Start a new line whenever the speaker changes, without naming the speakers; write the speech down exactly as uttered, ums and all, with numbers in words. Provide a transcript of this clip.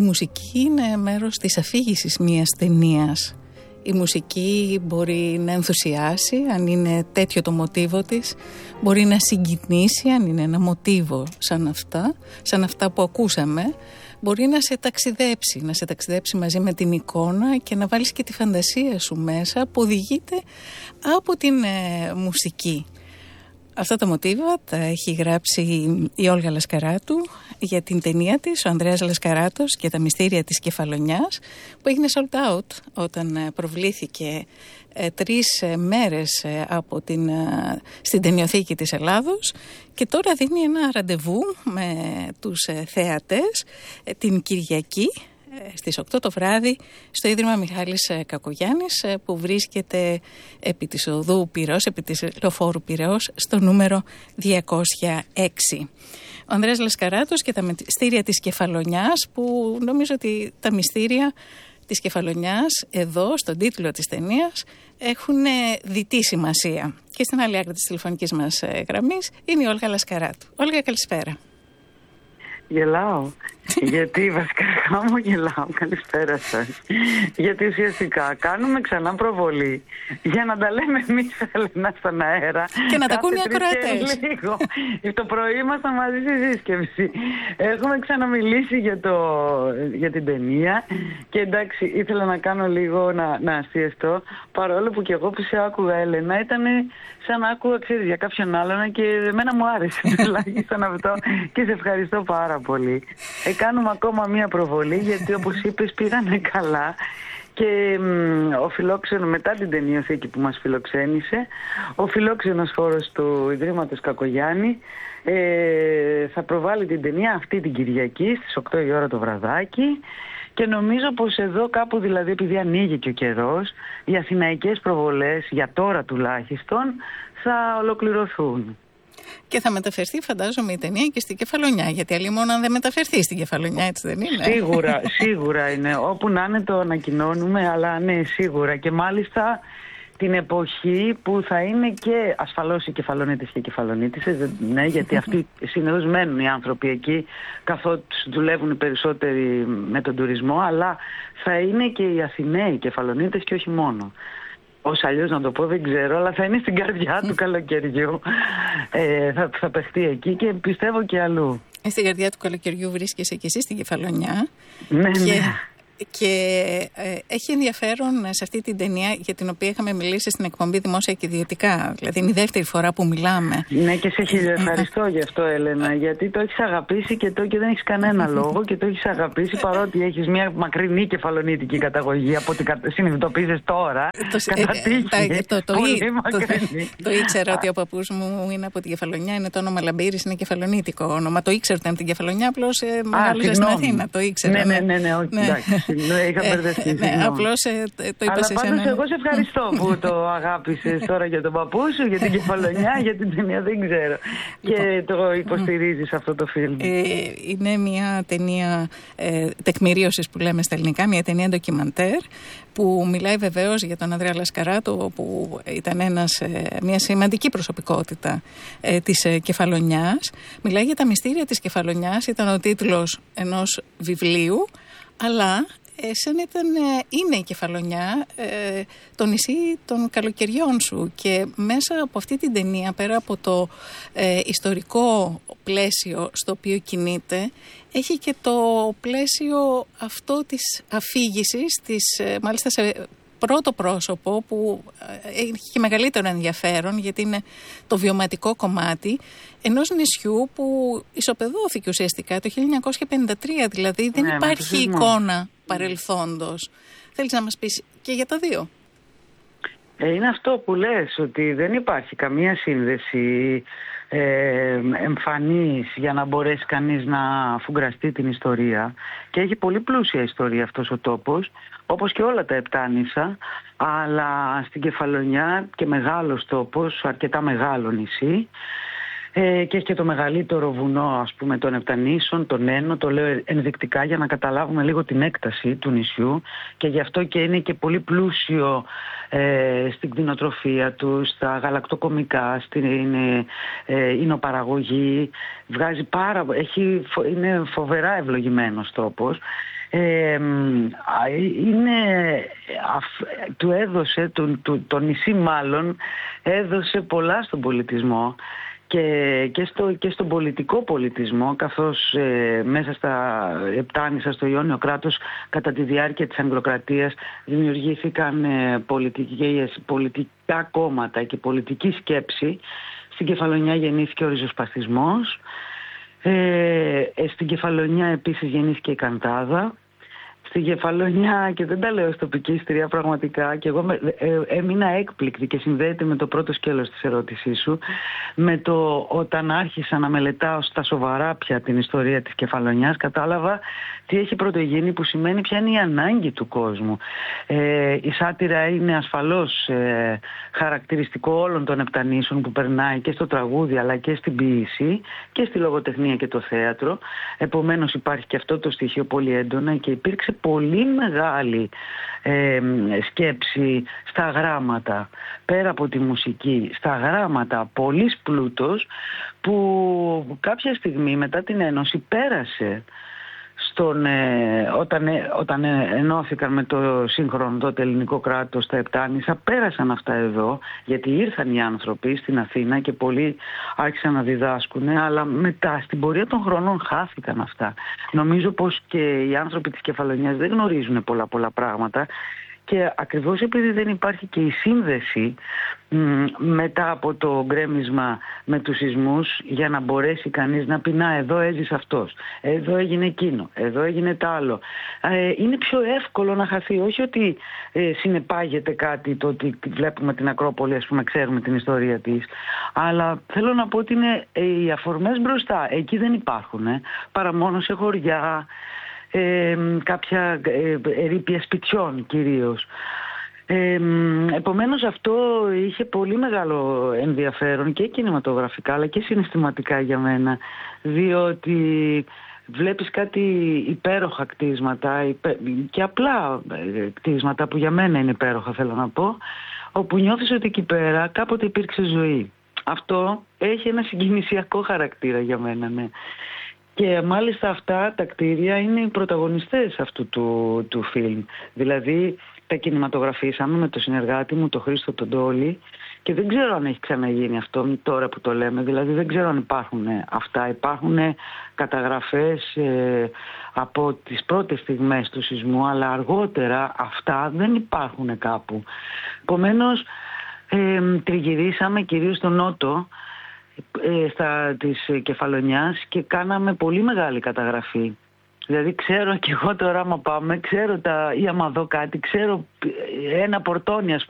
μουσική είναι μέρος της αφήγησης μιας ταινίας. Η μουσική μπορεί να ενθουσιάσει αν είναι τέτοιο το μοτίβο της, μπορεί να συγκινήσει αν είναι ένα μοτίβο σαν αυτά, σαν αυτά που ακούσαμε, μπορεί να σε ταξιδέψει, να σε ταξιδέψει μαζί με την εικόνα και να βάλεις και τη φαντασία σου μέσα που οδηγείται από την ε, μουσική. Αυτά τα μοτίβα τα έχει γράψει η Όλγα Λασκαράτου για την ταινία της, ο Ανδρέας Λασκαράτος και τα μυστήρια της Κεφαλονιάς, που έγινε sold out όταν προβλήθηκε ε, τρεις ε, μέρες ε, από την, ε, στην ταινιοθήκη της Ελλάδος, και τώρα δίνει ένα ραντεβού με τους ε, θεατές ε, την Κυριακή στις οκτώ το βράδυ στο Ίδρυμα Μιχάλης Κακογιάννης, που βρίσκεται επί της οδού Πειραιώς, επί της λεωφόρου Πειραιώς, στο νούμερο διακόσια έξι. Ο Ανδρέας Λασκαράτος και τα μυστήρια της Κεφαλονιάς, που νομίζω ότι τα μυστήρια της Κεφαλονιάς εδώ στον τίτλο της ταινίας έχουν διτή σημασία. Και στην άλλη άκρη της τηλεφωνικής μας γραμμής είναι η Όλγα Λασκαράτου. Όλγα, καλησπέρα.
Γελάω, γιατί βασικά χαμογελάω, καλησπέρα σας. Γιατί ουσιαστικά κάνουμε ξανά προβολή για να τα λέμε εμείς, Έλενα, στον αέρα.
Και να τα ακούν οι ακροατές.
Λίγο. Το πρωί ήμασταν μαζί στη σύσκεψη. Έχουμε ξαναμιλήσει για, το, για την ταινία και εντάξει, ήθελα να κάνω λίγο να, να αστιαστώ. Παρόλο που και εγώ που σε άκουγα, Έλενα, ήταν σαν να άκουγα, ξέρεις, για κάποιον άλλον και εμένα μου άρεσε τουλάχιστον αυτό και σε ευχαριστώ πάρα πολύ. Ε, κάνουμε ακόμα μία προβολή γιατί, όπως είπες, πήγανε καλά και μ, ο φιλόξενος, μετά την ταινιοθήκη που μας φιλοξένησε, ο φιλόξενος χώρος του Ιδρύματος Κακογιάννη ε, θα προβάλλει την ταινία αυτή την Κυριακή στις οκτώ η ώρα το βραδάκι. Και νομίζω πως εδώ κάπου, δηλαδή, επειδή ανοίγει και ο καιρός, οι αθηναϊκές προβολές, για τώρα τουλάχιστον, θα ολοκληρωθούν.
Και θα μεταφερθεί, φαντάζομαι, η ταινία και στην Κεφαλονιά. Γιατί αλλή μόνο αν δεν μεταφερθεί στην Κεφαλονιά, έτσι δεν είναι?
Σίγουρα, σίγουρα είναι. Όπου να είναι το ανακοινώνουμε, αλλά ναι, σίγουρα. Και μάλιστα την εποχή που θα είναι και ασφαλώς οι Κεφαλονίτες και οι Κεφαλονίτισσες, ναι, γιατί αυτοί συνήθως μένουν οι άνθρωποι εκεί, καθότι δουλεύουν οι περισσότεροι με τον τουρισμό, αλλά θα είναι και οι Αθηναίοι Κεφαλονίτες και όχι μόνο. Ως αλλιώς να το πω δεν ξέρω, αλλά θα είναι στην καρδιά του καλοκαιριού. Ε, θα, θα παιχτεί εκεί και πιστεύω και αλλού.
Στην καρδιά του καλοκαιριού βρίσκεσαι και εσύ στην Κεφαλονιά.
Ναι,
και...
ναι.
Και ε, έχει ενδιαφέρον σε αυτή την ταινία, για την οποία είχαμε μιλήσει στην εκπομπή Δημόσια και Ιδιωτικά. Δηλαδή είναι η δεύτερη φορά που μιλάμε.
Ναι, και σε χιλιοευχαριστώ γι' αυτό, Έλενα, γιατί το έχεις αγαπήσει και, το, και δεν έχεις κανένα λόγο και το έχεις αγαπήσει παρότι έχεις μια μακρινή κεφαλονίτικη καταγωγή από ό,τι συνειδητοποιήσεις τώρα.
Το,
κατά τύχη,
το, το,
πολύ
το,
μακρινή.
Το, το ήξερα ότι ο παππούς μου είναι από την Κεφαλονιά, είναι το όνομα Λαμπύρης, είναι κεφαλονίτικο όνομα. Το ήξερα ότι ήταν την Κεφαλονιά, απλώς ε, μεγάλωσε στην Αθήνα. Το ήξερα.
Ναι, ναι, ναι, ναι, όχι,
ναι.
εντάξει. Ναι, είχα μπερδευτεί.
Ναι, απλώς ε, το είπα σε
εσένα. Αλλά πάντως εγώ σε ευχαριστώ που το αγάπησες τώρα για τον παππού σου, για την Κεφαλονιά, για την ταινία, δεν ξέρω. Λοιπόν, και το υποστηρίζεις αυτό το φιλμ.
Ε, είναι μια ταινία ε, τεκμηρίωσης που λέμε στα ελληνικά, μια ταινία ντοκιμαντέρ που μιλάει βεβαίως για τον Ανδρέα Λασκαράτο, που ήταν ένας, ε, μια σημαντική προσωπικότητα ε, της ε, Κεφαλονιάς. Μιλάει για τα μυστήρια της Κεφαλονιάς, ήταν ο τίτλος ενός βιβλίου, αλλά Ε, σαν ήταν, είναι η Κεφαλονιά, ε, το νησί των καλοκαιριών σου, και μέσα από αυτή την ταινία, πέρα από το ε, ιστορικό πλαίσιο στο οποίο κινείται, έχει και το πλαίσιο αυτό της αφήγησης, της, ε, μάλιστα σε πρώτο πρόσωπο, που έχει και μεγαλύτερο ενδιαφέρον γιατί είναι το βιωματικό κομμάτι ενός νησιού που ισοπεδώθηκε ουσιαστικά το χίλια εννιακόσια πενήντα τρία, δηλαδή δεν
ναι,
υπάρχει εικόνα παρελθόντος. Θέλεις να μας πεις και για τα δύο?
Ε, είναι αυτό που λες, ότι δεν υπάρχει καμία σύνδεση ε, εμφανής για να μπορέσει κανείς να φουγκραστεί την ιστορία, και έχει πολύ πλούσια ιστορία αυτός ο τόπος, όπως και όλα τα Επτάνησα, αλλά στην Κεφαλονιά και μεγάλος τόπος, αρκετά μεγάλο νησί, Ε, και έχει και το μεγαλύτερο βουνό, ας πούμε, των Επτανήσων, τον Ένο, το λέω ενδεικτικά για να καταλάβουμε λίγο την έκταση του νησιού, και γι' αυτό και είναι και πολύ πλούσιο ε, στην κτηνοτροφία του, στα γαλακτοκομικά, στην ε, ίνοπαραγωγή, βγάζει πάρα, έχει, είναι φοβερά ευλογημένος τόπος. Ε, είναι, αφ, του έδωσε, του, του, το νησί μάλλον έδωσε πολλά στον πολιτισμό και, και, στο, και στον πολιτικό πολιτισμό, καθώς ε, μέσα στα Επτάνησα, στο Ιόνιο κράτος, κατά τη διάρκεια της Αγγλοκρατίας δημιουργήθηκαν ε, πολιτικές, πολιτικά κόμματα και πολιτική σκέψη. Στην Κεφαλονιά γεννήθηκε ο ριζοσπαστισμός. Ε, στην Κεφαλονιά επίσης γεννήθηκε η Καντάδα. Στην Κεφαλονιά, και δεν τα λέω στο τοπικίστρια πραγματικά, και εγώ με, ε, έμεινα έκπληκτη, και συνδέεται με το πρώτο σκέλος της ερώτησής σου, με το όταν άρχισα να μελετάω στα σοβαρά πια την ιστορία της Κεφαλονιάς, κατάλαβα τι έχει πρωτογίνει, που σημαίνει ποια είναι η ανάγκη του κόσμου. Ε, η σάτυρα είναι ασφαλώς ε, χαρακτηριστικό όλων των Επτανήσων, που περνάει και στο τραγούδι αλλά και στην ποίηση και στη λογοτεχνία και το θέατρο. Επομένως υπάρχει και αυτό το στοιχείο πολύ έντονα, και υπήρξε πολύ μεγάλη ε, σκέψη στα γράμματα, πέρα από τη μουσική, στα γράμματα, πολύς πλούτος, που κάποια στιγμή μετά την Ένωση πέρασε στον, ε, όταν, ε, όταν ε, ενώθηκαν με το σύγχρονο τότε ελληνικό κράτος στα Επτάνησα, πέρασαν αυτά εδώ, γιατί ήρθαν οι άνθρωποι στην Αθήνα και πολλοί άρχισαν να διδάσκουν, αλλά μετά στην πορεία των χρονών χάθηκαν αυτά. Νομίζω πως και οι άνθρωποι της Κεφαλονιάς δεν γνωρίζουν πολλά πολλά πράγματα, και ακριβώς επειδή δεν υπάρχει και η σύνδεση μ, μετά από το γκρέμισμα με τους σεισμούς, για να μπορέσει κανείς να πει να, εδώ έζησε αυτός, εδώ έγινε εκείνο, εδώ έγινε τ' άλλο. Ε, είναι πιο εύκολο να χαθεί, όχι ότι ε, συνεπάγεται κάτι, το ότι βλέπουμε την Ακρόπολη, ας πούμε, ξέρουμε την ιστορία της, αλλά θέλω να πω ότι είναι ε, οι αφορμές μπροστά, εκεί δεν υπάρχουν, ε, παρά μόνο σε χωριά, Ε, κάποια ε, ερείπια σπιτιών κυρίως. Ε, επομένως αυτό είχε πολύ μεγάλο ενδιαφέρον και κινηματογραφικά αλλά και συναισθηματικά για μένα, διότι βλέπεις κάτι υπέροχα κτίσματα υπέ... και απλά κτίσματα που για μένα είναι υπέροχα, θέλω να πω, όπου νιώθεις ότι εκεί πέρα κάποτε υπήρξε ζωή. Αυτό έχει ένα συγκινησιακό χαρακτήρα για μένα, ναι. Και μάλιστα αυτά τα κτίρια είναι οι πρωταγωνιστές αυτού του, του φιλμ. Δηλαδή τα κινηματογραφήσαμε με το συνεργάτη μου, τον Χρήστο τον Τόλη, και δεν ξέρω αν έχει ξαναγίνει αυτό τώρα που το λέμε. Δηλαδή δεν ξέρω αν υπάρχουν αυτά. Υπάρχουν καταγραφές ε, από τις πρώτες στιγμές του σεισμού, αλλά αργότερα αυτά δεν υπάρχουν κάπου. Επομένως ε, τριγυρίσαμε κυρίως στον νότο, στα, της Κεφαλονιάς, και κάναμε πολύ μεγάλη καταγραφή. Δηλαδή ξέρω και εγώ τώρα άμα πάμε, ξέρω τα, ή άμα δω κάτι, ξέρω ένα πορτόνι, ας πούμε,